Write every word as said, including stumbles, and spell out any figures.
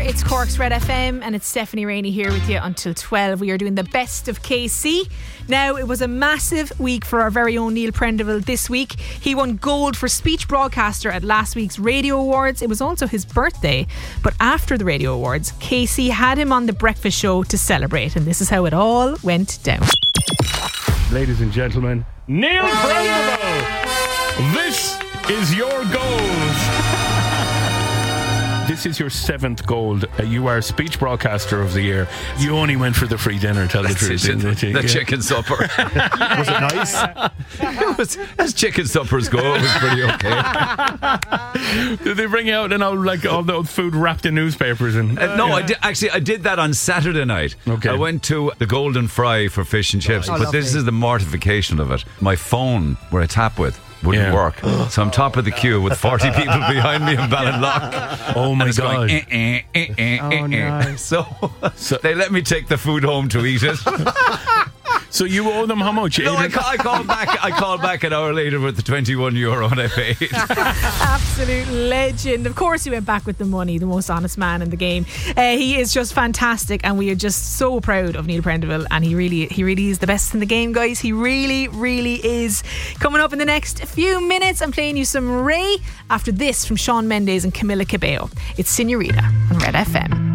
It's Cork's Red F M and it's Stephanie Rainey here with you until twelve. We are doing the best of K C. Now, it was a massive week for our very own Neil Prendeville this week. He won gold for speech broadcaster at last week's Radio Awards. It was also his birthday. But after the Radio Awards, K C had him on the breakfast show to celebrate, and this is how it all went down. Ladies and gentlemen, Neil Prendeville, this is your gold. This is your seventh gold. Uh, you are speech broadcaster of the year. You only went for the free dinner, tell the truth, didn't you? The chicken supper. Was it nice? It was, as chicken suppers go, it was pretty okay. Did they bring out you know, like all the food wrapped in newspapers? And uh, No, yeah. I did, actually, I did that on Saturday night. Okay. I went to the Golden Fry for fish and chips, Oh, but this is the mortification of it. My phone, where I tap with, wouldn't Yeah. work. So I'm top of the queue with forty people behind me in Ballinlough. Oh my and it's God. Going, eh, eh, eh, eh, Oh, eh, eh. nice. So, So- they let me take the food home to eat it. So you owe them how much? No, I, Eight- ca- I called back. I called back an hour later with the twenty-one euro and I paid. Absolute legend. Of course he went back with the money, the most honest man in the game. Uh, he is just fantastic and we are just so proud of Neil Prendeville, and he really he really is the best in the game, guys. He really, really is. Coming up in the next few minutes, I'm playing you some Ray after this from Shawn Mendes and Camila Cabello. It's Senorita on Red F M.